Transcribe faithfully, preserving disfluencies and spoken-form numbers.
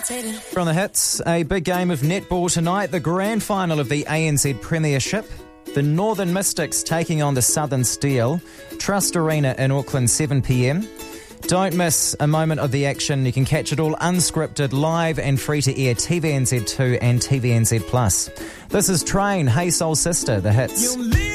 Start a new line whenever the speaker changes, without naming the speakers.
On the hits, a big game of netball tonight, the grand final of the A N Z Premiership. The Northern Mystics taking on the Southern Steel. Trust Arena in Auckland, seven p m. Don't miss a moment of the action. You can catch it all unscripted, live and free to air, T V N Z two and T V N Z plus. This is Train, Hey Soul Sister, the hits.